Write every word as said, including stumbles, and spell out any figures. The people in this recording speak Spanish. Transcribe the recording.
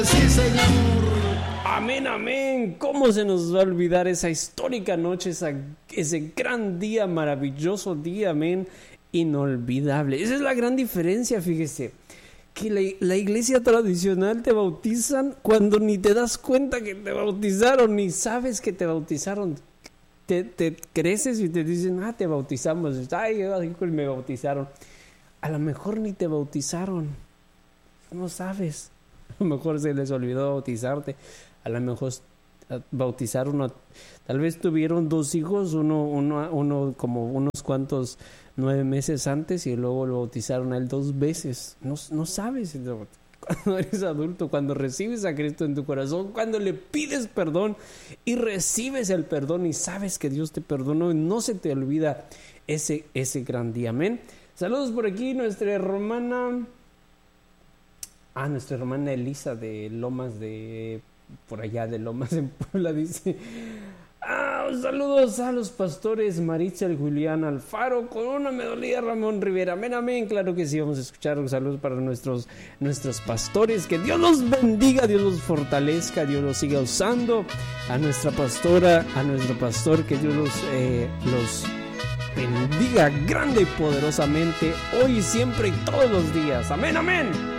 Sí, Señor. Amén, amén. ¿Cómo se nos va a olvidar esa histórica noche, esa, ese gran día, maravilloso día, amén, inolvidable? Esa es la gran diferencia, fíjese, que la, la iglesia tradicional te bautizan cuando ni te das cuenta que te bautizaron, ni sabes que te bautizaron. Te, te creces y te dicen, ah, te bautizamos. Ay, me bautizaron. A lo mejor ni te bautizaron. No sabes. A lo mejor se les olvidó bautizarte. A lo mejor bautizaron a, tal vez tuvieron dos hijos, uno, uno, uno como unos cuantos nueve meses antes y luego lo bautizaron a él dos veces. No, no sabes cuando eres adulto, cuando recibes a Cristo en tu corazón, cuando le pides perdón y recibes el perdón y sabes que Dios te perdonó y no se te olvida ese, ese gran día. Amén. Saludos por aquí, nuestra hermana, ah, nuestra hermana Elisa de Lomas de, por allá de Lomas en Puebla, dice, ah, saludos a los pastores Maritza, Julián Alfaro, Corona, Medolía, Ramón Rivera, amén, amén, claro que sí, vamos a escuchar un saludo para nuestros, nuestros pastores, que Dios los bendiga, Dios los fortalezca, Dios los siga usando, a nuestra pastora, a nuestro pastor, que Dios los, eh, los bendiga grande y poderosamente, hoy y siempre y todos los días, amén, amén.